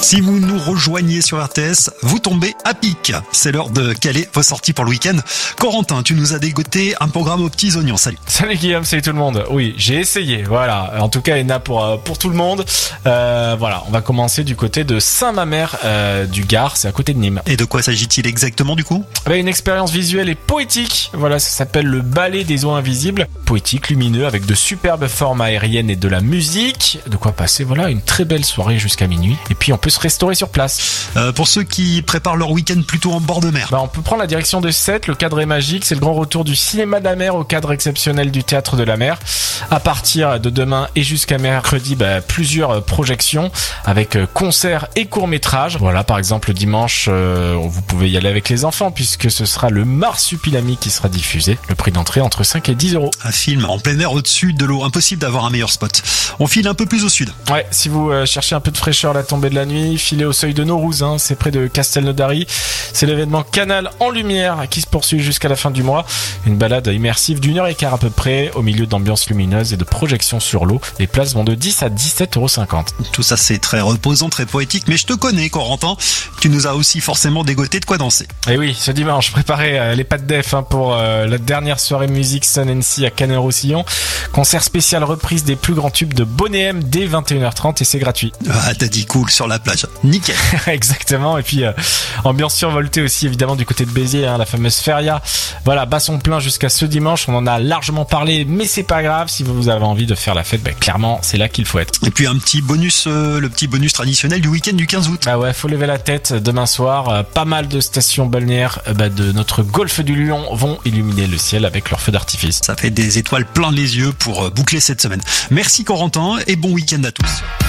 Si vous nous rejoignez sur RTS, vous tombez à pic. C'est l'heure de caler vos sorties pour le week-end. Corentin, tu nous as dégoté un programme aux petits oignons. Salut. Salut Guillaume, salut tout le monde. Oui, j'ai essayé. Voilà. En tout cas, il y en a pour tout le monde. Voilà. On va commencer du côté de Saint-Mamère du Gard. C'est à côté de Nîmes. Et de quoi s'agit-il exactement du coup ? Une expérience visuelle et poétique. Voilà, ça s'appelle le ballet des eaux invisibles. Poétique, lumineux, avec de superbes formes aériennes et de la musique. De quoi passer, voilà, une très belle soirée jusqu'à minuit. Et puis on peut se restaurer sur place. Pour ceux qui préparent leur week-end plutôt en bord de mer. On peut prendre la direction de Sète, le cadre est magique, c'est le grand retour du cinéma de la mer au cadre exceptionnel du théâtre de la mer. À partir de demain et jusqu'à mercredi, plusieurs projections avec concerts et courts-métrages. Voilà, par exemple le dimanche, vous pouvez y aller avec les enfants puisque ce sera le Marsupilami qui sera diffusé. Le prix d'entrée entre 5 et 10 euros. Un film en plein air au-dessus de l'eau, impossible d'avoir un meilleur spot. On file un peu plus au sud. Ouais, si vous cherchez un peu de fraîcheur à la tombée de la nuit, filez au seuil de Naurouz, c'est près de Castelnaudary. C'est l'événement Canal en lumière qui se poursuit jusqu'à la fin du mois. Une balade immersive d'1h15 à peu près, au milieu d'ambiances lumineuses et de projections sur l'eau. Les places vont de 10 à 17,50 €. Tout ça c'est très reposant, très poétique, mais je te connais Corentin, tu nous as aussi forcément dégoté de quoi danser. Et oui, ce dimanche, préparez les pattes d'Ef pour la dernière soirée musique Sun & Sea à Canet-Roussillon. Concert spécial reprise des plus grands tubes de Boney M dès 21h30 et c'est gratuit. Ah, t'as dit cool sur la plage. Nickel. Exactement. Et puis, ambiance survoltée aussi, évidemment, du côté de Béziers, la fameuse feria. Voilà, basson plein jusqu'à ce dimanche. On en a largement parlé, mais c'est pas grave. Si vous avez envie de faire la fête, clairement, c'est là qu'il faut être. Et puis, un petit bonus, le petit bonus traditionnel du week-end du 15 août. Ah ouais, faut lever la tête demain soir. Pas mal de stations balnéaires de notre golfe du Lion vont illuminer le ciel avec leurs feux d'artifice. Ça fait des étoiles plein les yeux pour boucler cette semaine. Merci Corentin et bon week-end à tous.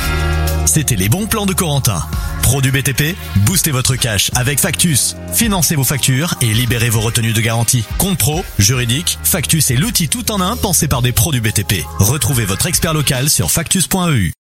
C'était les bons plans de Corentin. Pro du BTP, boostez votre cash avec Factus. Financez vos factures et libérez vos retenues de garantie. Compte pro, juridique, Factus est l'outil tout en un pensé par des pros du BTP. Retrouvez votre expert local sur factus.eu.